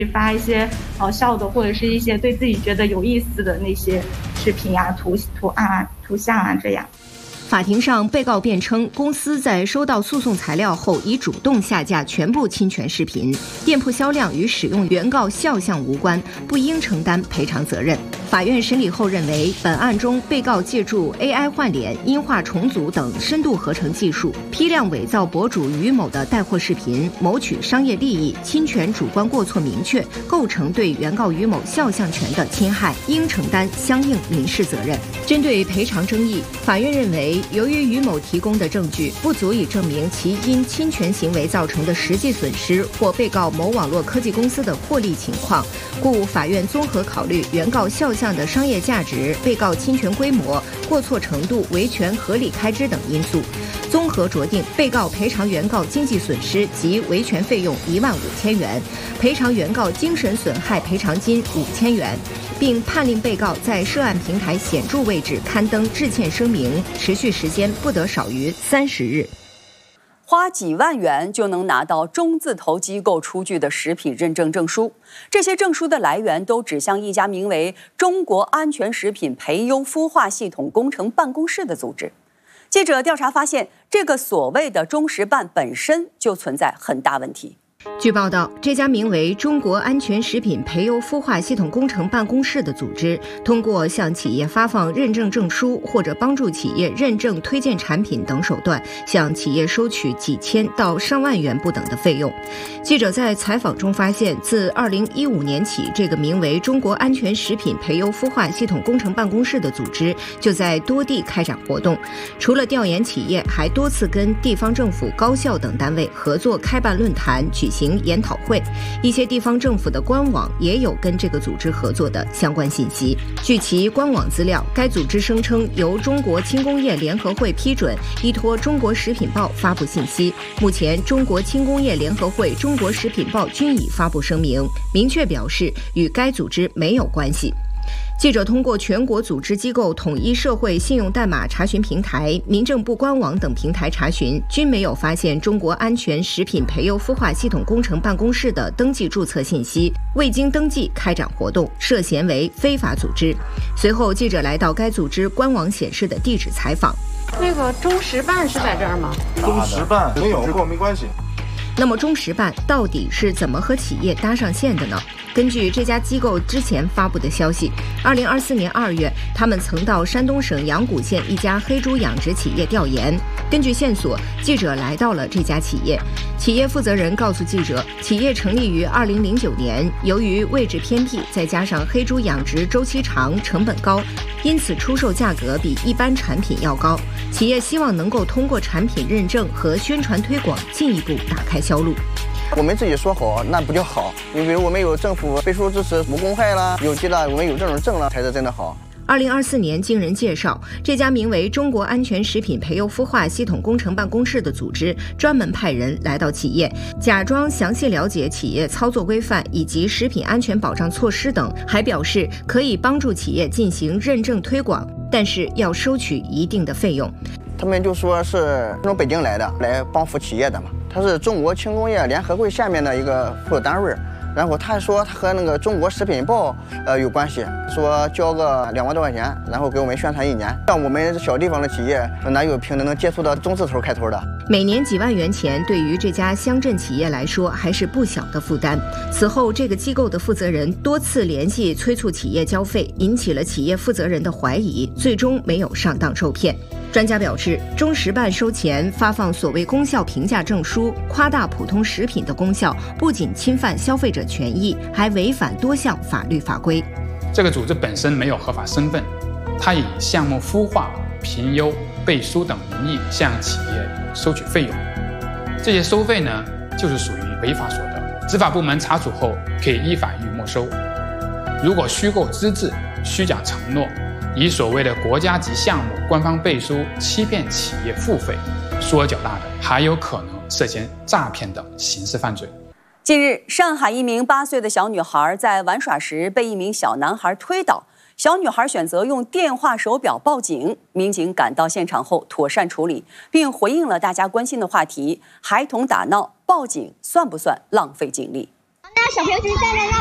发一些好笑的或者是一些对自己觉得有意思的那些视频啊、图案啊、图像啊这样。 法庭上，被告辩称，公司在收到诉讼材料后已主动下架全部侵权视频，店铺销量与使用原告肖像无关，不应承担赔偿责任。法院审理后认为，本案中被告借助 AI 换脸、音画重组等深度合成技术，批量伪造博主于某的带货视频，谋取商业利益，侵权主观过错明确，构成对原告于某肖像权的侵害，应承担相应民事责任。针对赔偿争议，法院认为，由于于某提供的证据不足以证明其因侵权行为造成的实际损失或被告某网络科技公司的获利情况，故法院综合考虑原告肖像的商业价值、被告侵权规模、过错程度、维权合理开支等因素，综合酌定被告赔偿原告经济损失及维权费用15000元，赔偿原告精神损害赔偿金5000元，并判令被告在涉案平台显著位置刊登致歉声明，持续时间不得少于30日。 花几万元就能拿到中字头机构出具的食品认证证书，这些证书的来源都指向一家名为中国安全食品培优孵化系统工程办公室的组织。记者调查发现，这个所谓的中食办本身就存在很大问题。 据报道，这家名为中国安全食品培优孵化系统工程办公室的组织，通过向企业发放认证证书或者帮助企业认证推荐产品等手段，向企业收取几千到上万元不等的费用。记者在采访中发现，自2015年起，这个名为中国安全食品培优孵化系统工程办公室的组织就在多地开展活动，除了调研企业，还多次跟地方政府、高校等单位合作开办论坛、举行研讨会，一些地方政府的官网也有跟这个组织合作的相关信息。据其官网资料，该组织声称由中国轻工业联合会批准，依托中国食品报发布信息。目前，中国轻工业联合会、中国食品报均已发布声明，明确表示与该组织没有关系。记者通过全国组织机构统一社会信用代码查询平台、民政部官网等平台查询，均没有发现中国安全食品培优孵化系统工程办公室的登记注册信息，未经登记开展活动，涉嫌为非法组织。随后，记者来到该组织官网显示的地址采访。 那个中食办是在这儿吗？ 中食办没有，跟我没关系。 那么中食办到底是怎么和企业搭上线的呢？根据这家机构之前发布的消息，2024年2月，他们曾到山东省阳谷县一家黑猪养殖企业调研。根据线索，记者来到了这家企业。企业负责人告诉记者，企业成立于2009年，由于位置偏僻，再加上黑猪养殖周期长、成本高，因此出售价格比一般产品要高。企业希望能够通过产品认证和宣传推广，进一步打开销路。 我们自己说好，那不就好？你比如我们有政府背书支持无公害了，有机了，我们有这种证了，才是真的好。 2024年，经人介绍，这家名为中国安全食品培优孵化系统工程办公室的组织，专门派人来到企业，假装详细了解企业操作规范以及食品安全保障措施等，还表示可以帮助企业进行认证推广，但是要收取一定的费用。 他们就说是从北京来的，来帮扶企业的嘛。他是中国轻工业联合会下面的一个附属单位，然后他说他和那个中国食品报有关系，说交个2万多块钱，然后给我们宣传1年。像我们小地方的企业，哪有平能接触到中字头开头的？ 每年几万元钱对于这家乡镇企业来说还是不小的负担。此后，这个机构的负责人多次联系催促企业交费，引起了企业负责人的怀疑，最终没有上当受骗。专家表示，中食办收钱发放所谓功效评价证书，夸大普通食品的功效，不仅侵犯消费者权益，还违反多项法律法规。 这个组织本身没有合法身份，它以项目孵化、评优、背书等名义向企业收取费用，这些收费呢，就是属于违法所得。执法部门查处后，可以依法予以没收。如果虚构资质、虚假承诺，以所谓的国家级项目官方背书欺骗企业付费，数额较大的还有可能涉嫌诈骗等刑事犯罪。 近日，上海一名8岁的小女孩在玩耍时被一名小男孩推倒，小女孩选择用电话手表报警。民警赶到现场后妥善处理，并回应了大家关心的话题：孩童打闹报警算不算浪费警力？ 那小朋友就是站在那。